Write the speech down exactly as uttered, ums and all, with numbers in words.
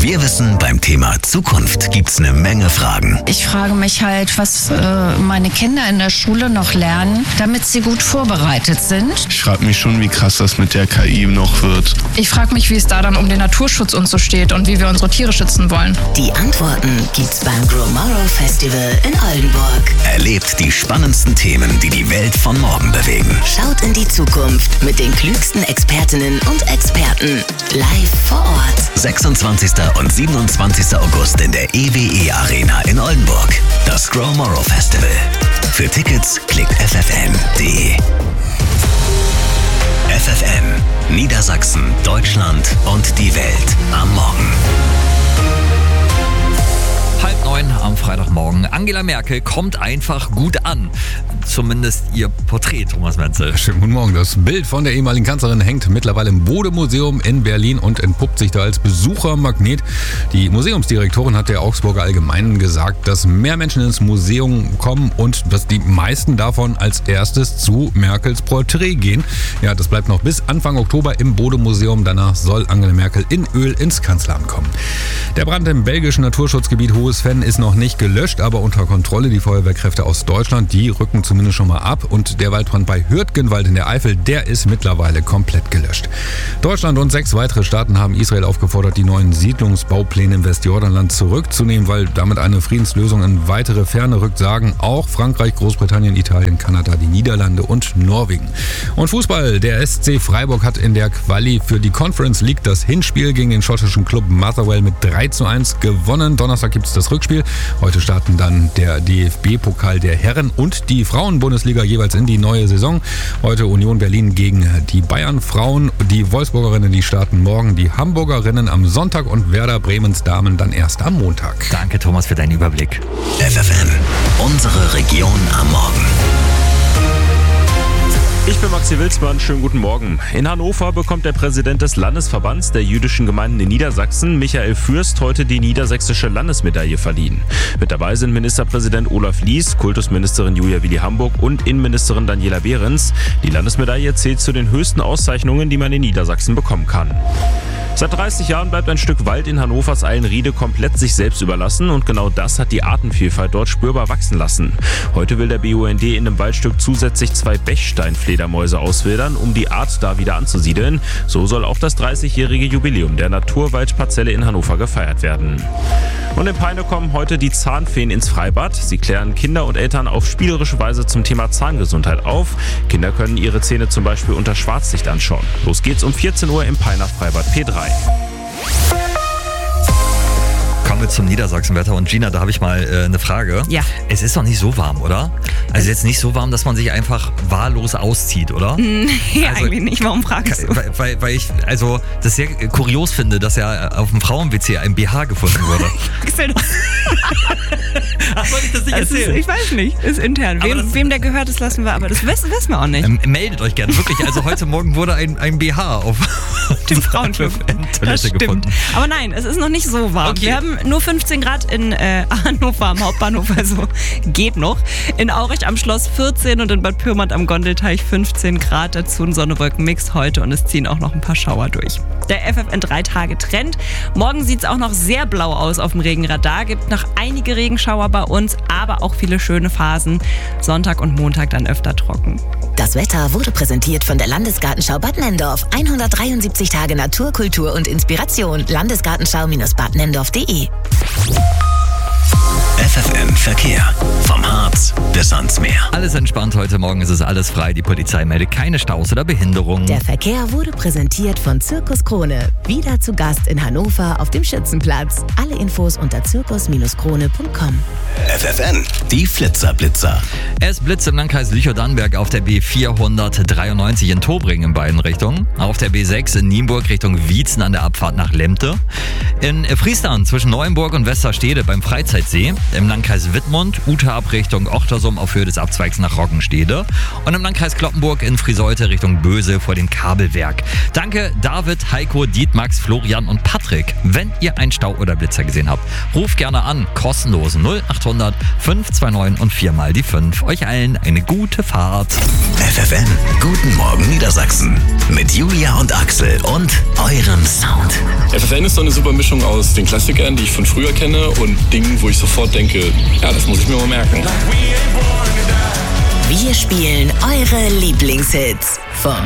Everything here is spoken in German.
Wir wissen, beim Thema Zukunft gibt's eine Menge Fragen. Ich frage mich halt, was äh, meine Kinder in der Schule noch lernen, damit sie gut vorbereitet sind. Ich frage mich schon, wie krass das mit der K I noch wird. Ich frage mich, wie es da dann um den Naturschutz und so steht und wie wir unsere Tiere schützen wollen. Die Antworten gibt's beim Gromorrow Festival in Oldenburg. Erlebt die spannendsten Themen, die die Welt von morgen bewegen. Schaut in die Zukunft mit den klügsten Expertinnen und Experten. Live vor Ort. sechsundzwanzigsten und siebenundzwanzigsten August in der E W E Arena in Oldenburg. Das Gromorrow Festival. Für Tickets klickt f f n punkt d e. F F N, Niedersachsen, Deutschland und die Welt am Morgen. Halb neun am Freitagmorgen. Angela Merkel kommt einfach gut an. Zumindest ihr Porträt, Thomas Menzel. Schönen guten Morgen. Das Bild von der ehemaligen Kanzlerin hängt mittlerweile im Bode-Museum in Berlin und entpuppt sich da als Besuchermagnet. Die Museumsdirektorin hat der Augsburger Allgemeinen gesagt, dass mehr Menschen ins Museum kommen und dass die meisten davon als erstes zu Merkels Porträt gehen. Ja, das bleibt noch bis Anfang Oktober im Bode-Museum. Danach soll Angela Merkel in Öl ins Kanzleramt kommen. Der Brand im belgischen Naturschutzgebiet Hohes-Venn ist noch nicht gelöscht, aber unter Kontrolle. Die Feuerwehrkräfte aus Deutschland, die rücken zumindest schon mal ab. Und der Waldbrand bei Hürtgenwald in der Eifel, der ist mittlerweile komplett gelöscht. Deutschland und sechs weitere Staaten haben Israel aufgefordert, die neuen Siedlungsbaupläne im Westjordanland zurückzunehmen, weil damit eine Friedenslösung in weitere Ferne rückt, sagen auch Frankreich, Großbritannien, Italien, Kanada, die Niederlande und Norwegen. Und Fußball, der S C Freiburg hat in der Quali für die Conference League das Hinspiel gegen den schottischen Club Motherwell mit drei zu eins gewonnen. Donnerstag gibt es das Rückspiel. Heute starten dann der D F B-Pokal der Herren und die Frauen-Bundesliga jeweils in die neue Saison. Heute Union Berlin gegen die Bayern-Frauen. Die Wolfsburgerinnen, die starten morgen. Die Hamburgerinnen am Sonntag und Werder Bremens Damen dann erst am Montag. Danke, Thomas, für deinen Überblick. F F N, unsere Region am Morgen. Ich bin Maxi Wilsmann, schönen guten Morgen. In Hannover bekommt der Präsident des Landesverbands der jüdischen Gemeinden in Niedersachsen, Michael Fürst, heute die niedersächsische Landesmedaille verliehen. Mit dabei sind Ministerpräsident Olaf Lies, Kultusministerin Julia Willi-Hamburg und Innenministerin Daniela Behrens. Die Landesmedaille zählt zu den höchsten Auszeichnungen, die man in Niedersachsen bekommen kann. Seit dreißig Jahren bleibt ein Stück Wald in Hannovers Eilenriede komplett sich selbst überlassen und genau das hat die Artenvielfalt dort spürbar wachsen lassen. Heute will der B U N D in dem Waldstück zusätzlich zwei Bechsteinfledermäuse auswildern, um die Art da wieder anzusiedeln. So soll auch das dreißigjährige Jubiläum der Naturwaldparzelle in Hannover gefeiert werden. Und in Peine kommen heute die Zahnfeen ins Freibad. Sie klären Kinder und Eltern auf spielerische Weise zum Thema Zahngesundheit auf. Kinder können ihre Zähne zum Beispiel unter Schwarzlicht anschauen. Los geht's um vierzehn Uhr im Peiner Freibad P drei. Kommen wir zum Niedersachsenwetter und Gina, da habe ich mal äh, eine Frage. Ja. Es ist doch nicht so warm, oder? Also jetzt nicht so warm, dass man sich einfach wahllos auszieht, oder? Nee, also, eigentlich nicht. Warum fragst du? Weil, weil, weil ich also das sehr kurios finde, dass ja auf dem Frauen-W C ein B H gefunden wurde. Ach, soll ich das nicht das erzählen? Ist, ich weiß nicht, ist intern. Wem, das, wem der gehört, das lassen wir, aber das wissen, wissen wir auch nicht. Ähm, meldet euch gerne, wirklich. Also heute Morgen wurde ein, ein B H auf dem Frauenclub Toilette gefunden. Aber nein, es ist noch nicht so warm. Okay. Wir haben nur fünfzehn Grad in äh, Hannover am Hauptbahnhof, also geht noch. In Aurich am Schloss vierzehn und in Bad Pyrmont am Gondelteich fünfzehn Grad. Dazu ein Sonne-Wolken-Mix heute und es ziehen auch noch ein paar Schauer durch. Der F F N drei Tage Trend. Morgen sieht es auch noch sehr blau aus auf dem Regenradar. Gibt noch einige Regenschauer bei uns, aber auch viele schöne Phasen. Sonntag und Montag dann öfter trocken. Das Wetter wurde präsentiert von der Landesgartenschau Bad Nenndorf. hundertdreiundsiebzig Tage Natur, Kultur und Inspiration. Landesgartenschau-bad nenndorf punkt de. F F N Verkehr. Vom Harz bis ans Meer. Alles entspannt, heute Morgen ist es alles frei. Die Polizei meldet keine Staus oder Behinderungen. Der Verkehr wurde präsentiert von Zirkus Krone. Wieder zu Gast in Hannover auf dem Schützenplatz. Alle Infos unter zirkus Krone punkt com. F F N, die Flitzerblitzer. Es blitzt im Landkreis Lüchow-Dannenberg auf der B vierhundertdreiundneunzig in Tobring in beiden Richtungen. Auf der B sechs in Nienburg Richtung Wietzen an der Abfahrt nach Lemte. In Friesland zwischen Neuenburg und Westerstede beim Freizeitsee. Im Landkreis Wittmund, Uterab Richtung Ochtersum auf Höhe des Abzweigs nach Roggenstede. Und im Landkreis Cloppenburg in Friseute Richtung Böse vor dem Kabelwerk. Danke David, Heiko, Dietmar. Max, Florian und Patrick. Wenn ihr einen Stau oder Blitzer gesehen habt, ruft gerne an. Kostenlos null achthundert fünf zwei neun und viermal die fünf. Euch allen eine gute Fahrt. F F M, guten Morgen Niedersachsen. Mit Julia und Axel und eurem Sound. F F N ist so eine super Mischung aus den Klassikern, die ich von früher kenne, und Dingen, wo ich sofort denke, ja, das muss ich mir mal merken. Wir spielen eure Lieblingshits vom